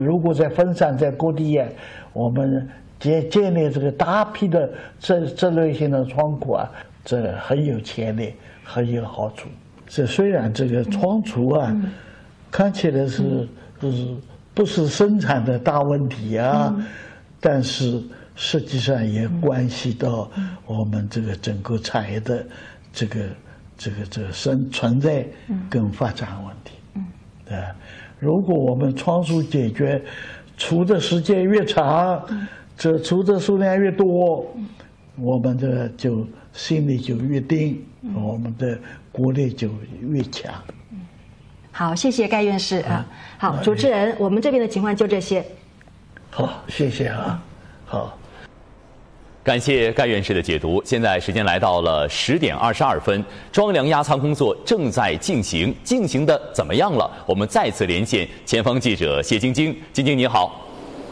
如果在分散在各地啊，我们建立这个大批的这类型的仓库啊，这很有潜力，很有好处。这虽然这个仓储啊，看起来是不是生产的大问题啊，但是实际上也关系到我们这个整个产业的这个存在跟发展问题。如果我们仓储解决，储的时间越长，这储的数量越多，我们的就心里就越定，我们的国力就越强。 好，谢谢盖院士啊。好，主持人，我们这边的情况就这些。 好，谢谢啊。好。 感谢盖院士的解读。现在时间来到了10点22分，装粮压仓工作正在进行，进行的怎么样了？我们再次连线前方记者谢晶晶，晶晶你好。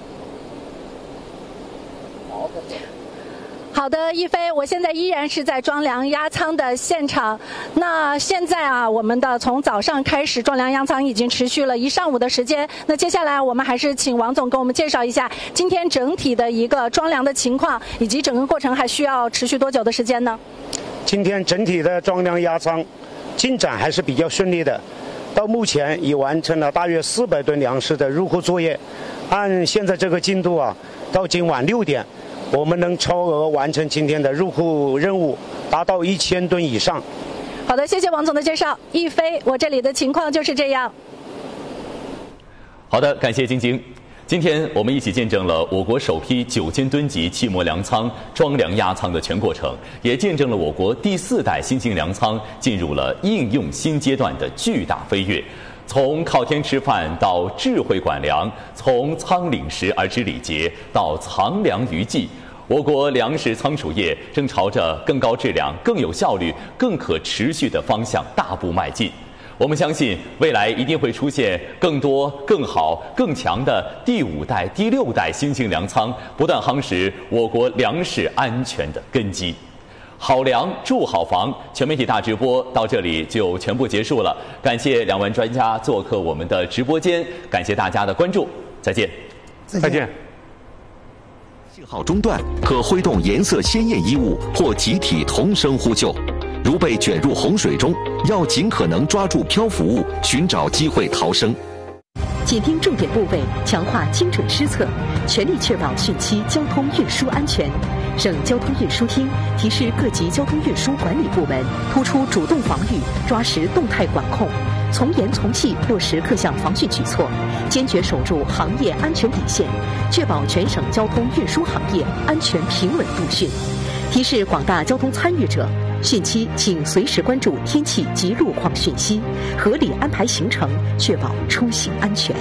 好的，一飞，我现在依然是在装粮压仓的现场。那现在啊，我们的从早上开始装粮压仓已经持续了1上午的时间。那接下来我们还是请王总给我们介绍一下今天整体的一个装粮的情况，以及整个过程还需要持续多久的时间呢？ 今天整体的装粮压仓进展还是比较顺利的，到目前已完成了大约400吨粮食的入库作业。按现在这个进度啊，到今晚6点。我们能超额完成今天的入库任务，达到1000吨以上。 好的，谢谢王总的介绍。一飞，我这里的情况就是这样。 好的，感谢晶晶。今天我们一起见证了我国首批9000吨级气膜粮仓装粮压仓的全过程，也见证了我国第4代新型粮仓进入了应用新阶段的巨大飞跃。从靠天吃饭到智慧管粮，从仓廪实而知礼节到藏粮于技，我国粮食仓储业正朝着更高质量、更有效率、更可持续的方向大步迈进。我们相信，未来一定会出现更多、更好、更强的第5代、第6代新型粮仓，不断夯实我国粮食安全的根基。好粮住好房，全媒体大直播到这里就全部结束了。感谢2位专家做客我们的直播间，感谢大家的关注，再见。 再见。 信号中断可挥动颜色鲜艳衣物或集体同声呼救，如被卷入洪水中，要尽可能抓住漂浮物，寻找机会逃生。 紧盯重点部位，强化精准施策，全力确保汛期交通运输安全。省交通运输厅提示各级交通运输管理部门，突出主动防御，抓实动态管控，从严从细落实各项防汛举措，坚决守住行业安全底线，确保全省交通运输行业安全平稳度汛。提示广大交通参与者，汛期请随时关注天气及路况讯息，合理安排行程，确保出行安全。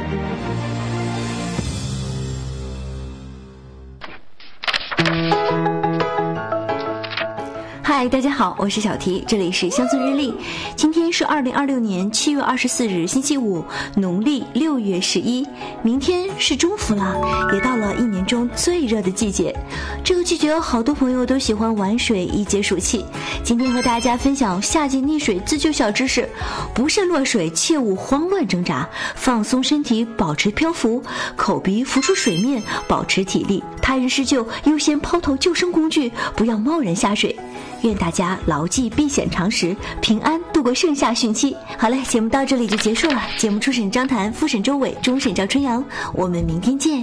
嗨，大家好，我是小提，这里是乡村日历。今天是2026年7月24日，星期五，农历6月11。明天是中伏了，也到了1年中最热的季节。这个季节，好多朋友都喜欢玩水以解暑气。今天和大家分享夏季溺水自救小知识：不慎落水，切勿慌乱挣扎，放松身体，保持漂浮，口鼻浮出水面，保持体力。他人施救，优先抛投救生工具，不要贸然下水。愿大家牢记避险常识，平安度过盛夏汛期。好嘞，节目到这里就结束了。节目初审张谭，复审周伟，终审赵春阳。我们明天见。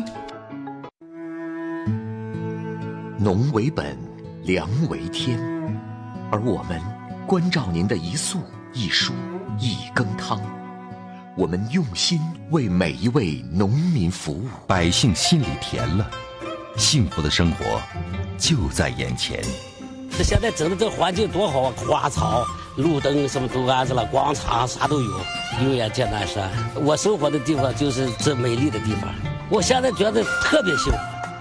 农为本，粮为天，而我们关照您的一粟一黍一羹汤。我们用心为每一位农民服务， 百姓心里甜了，幸福的生活就在眼前。 这现在整的这环境多好啊，花草、路灯什么都安置了，广场啥都有，油盐剑南山。我生活的地方就是这美丽的地方，我现在觉得特别幸福。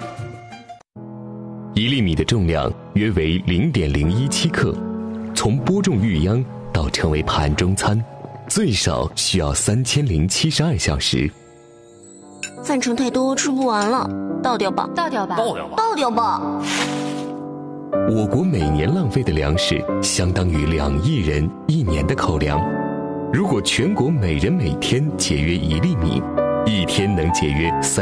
1粒米的重量约为0.017克，从播种育秧到成为盘中餐，最少需要3072小时。 饭盛太多，吃不完了，倒掉吧，倒掉吧，倒掉吧，倒掉吧。 我国每年浪费的粮食相当于2亿人1年的口粮。如果全国每人每天节约1粒米，一天能节约